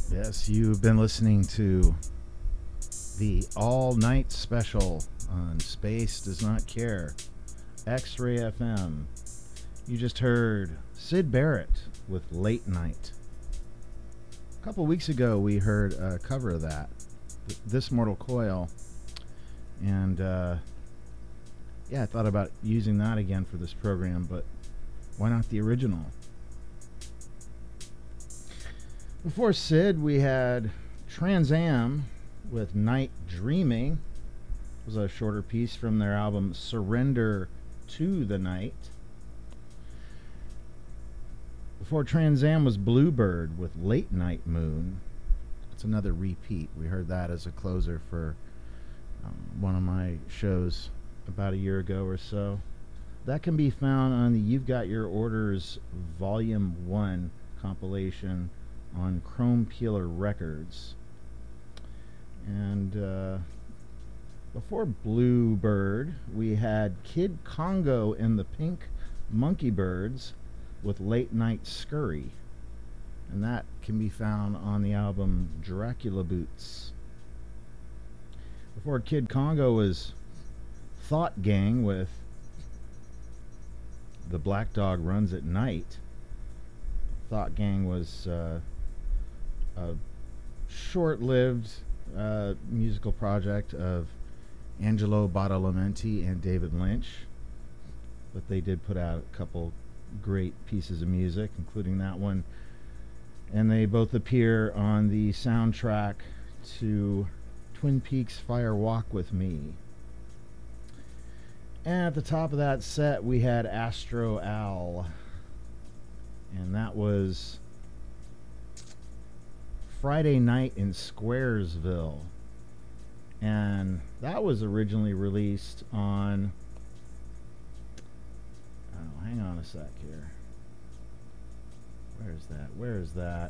Yes, you've been listening to the all-night special on Space Does Not Care, X-Ray FM. You just heard Syd Barrett with Late Night. A couple weeks ago, we heard a cover of that, This Mortal Coil, and I thought about using that again for this program, but why not the original? Before Syd, we had Trans Am with Night Dreaming. It was a shorter piece from their album Surrender to the Night. Before Trans Am was Bluebird with Late Night Moon. It's another repeat. We heard that as a closer for one of my shows about a year ago or so. That can be found on the You've Got Your Orders Volume 1 compilation on Chrome Peeler Records. And before Bluebird, we had Kid Congo and the Pink Monkey Birds with Late Night Scurry. And that can be found on the album Dracula Boots. Before Kid Congo was Thought Gang with The Black Dog Runs at Night. Thought Gang was a short-lived musical project of Angelo Badalamenti and David Lynch, but they did put out a couple great pieces of music, including that one, and they both appear on the soundtrack to Twin Peaks Fire Walk with Me. And at the top of that set, we had Astro Al, and that was Friday Night in Squaresville. And that was originally released on... Oh, hang on a sec here. Where is that?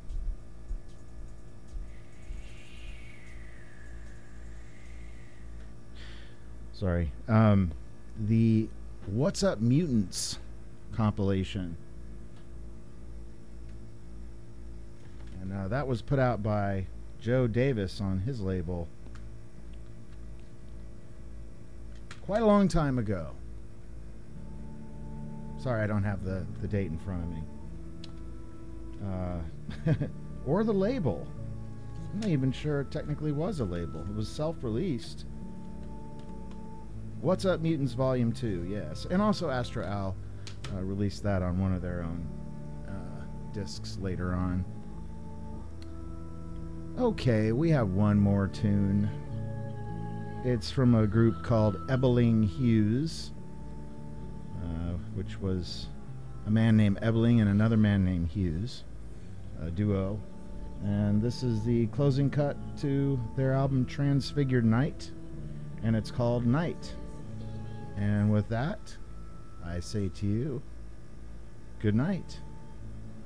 Sorry. The What's Up Mutants compilation. And that was put out by Joe Davis on his label quite a long time ago. Sorry, I don't have the date in front of me. Or the label. I'm not even sure it technically was a label. It was self-released. What's Up Mutants Volume 2, yes. And also Astro Al released that on one of their own discs later on. Okay, we have one more tune. It's from a group called Ebeling Hughes, which was a man named Ebeling and another man named Hughes, a duo. And this is the closing cut to their album Transfigured Night, and it's called Night. And with that, I say to you, good night.